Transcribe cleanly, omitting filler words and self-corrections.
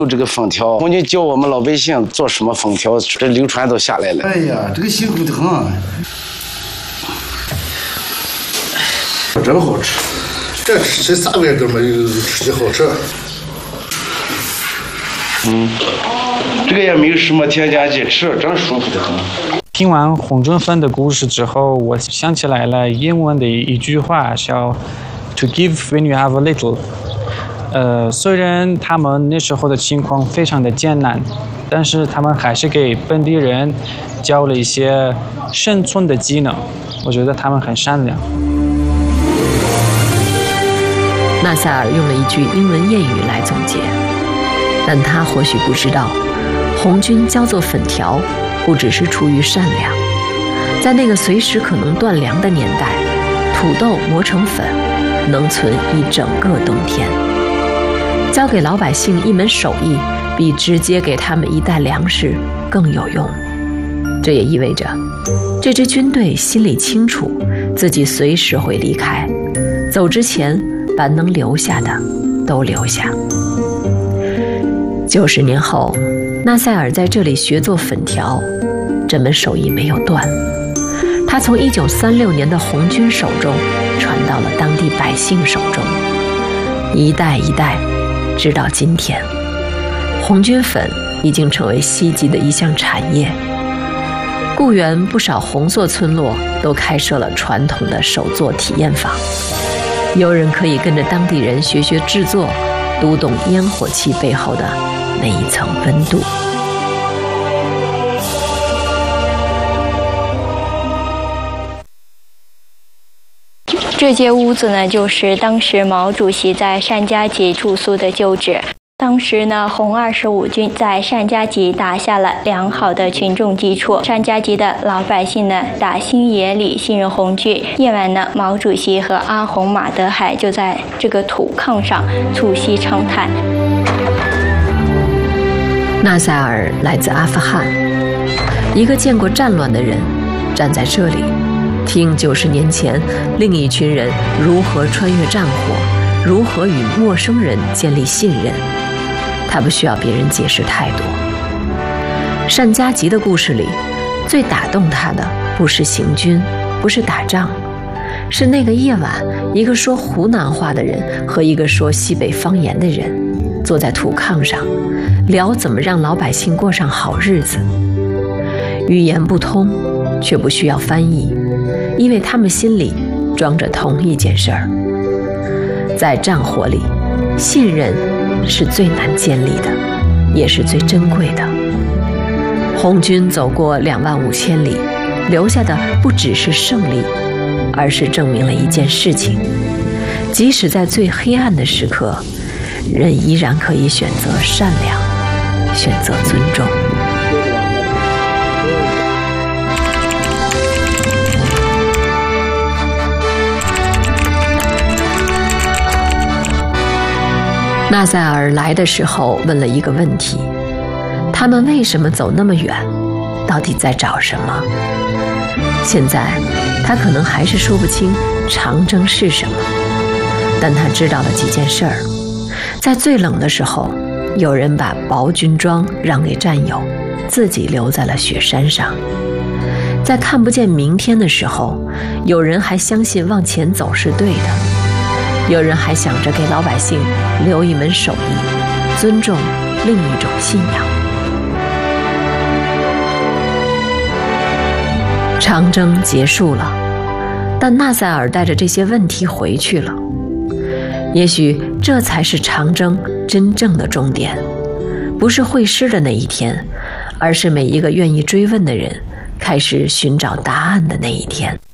有这个封条，红军教我们老百姓做什么封条，这流传都下来了。 哎呀，这个辛苦的很啊，真好吃。 这吃3个哥们吃的好吃。 这个也没有什么添加剂，吃真舒服的很。 听完红军粉的故事之后，我想起来了英文的一句话，叫 "To give when you have a little"。虽然他们那时候的情况非常的艰难，但是他们还是给本地人教了一些生存的技能。我觉得他们很善良。 纳赛尔用了一句英文谚语来总结，但他或许不知道，红军教做粉条，不只是出于善良。在那个随时可能断粮的年代，土豆磨成粉，能存一整个冬天。教给老百姓一门手艺，比直接给他们一袋粮食更有用。这也意味着，这支军队心里清楚，自己随时会离开，走之前把能留下的都留下。90年后，纳赛尔在这里学做粉条，这门手艺没有断。他从1936年的红军手中传到了当地百姓手中，一代一代，直到今天，红军粉已经成为西吉的一项产业。固原不少红色村落都开设了传统的手作体验坊，游人可以跟着当地人学学制作，读懂烟火气背后的那一层温度。 这间屋子呢，就是当时毛主席在单家集住宿的旧址。当时呢，红25军在单家集打下了良好的群众基础。单家集的老百姓呢，打心眼里信任红军。夜晚呢，毛主席和阿洪、马德海就在这个土炕上促膝长谈。 纳赛尔来自阿富汗，一个见过战乱的人，站在这里，听90年前另一群人如何穿越战火，如何与陌生人建立信任。他不需要别人解释太多。单家集的故事里，最打动他的不是行军，不是打仗，是那个夜晚，一个说湖南话的人和一个说西北方言的人坐在土炕上，聊怎么让老百姓过上好日子。语言不通，却不需要翻译，因为他们心里装着同一件事儿。在战火里，信任是最难建立的，也是最珍贵的。红军走过25000里，留下的不只是胜利，而是证明了一件事情：即使在最黑暗的时刻，人依然可以选择善良，选择尊重。纳赛尔来的时候问了一个问题：他们为什么走那么远？到底在找什么？现在他可能还是说不清长征是什么，但他知道了几件事儿。在最冷的时候，有人把薄军装让给战友，自己留在了雪山上。在看不见明天的时候，有人还相信往前走是对的。有人还想着给老百姓留一门手艺，尊重另一种信仰。长征结束了，但纳赛尔带着这些问题回去了。也许这才是长征真正的终点，不是会师的那一天，而是每一个愿意追问的人开始寻找答案的那一天。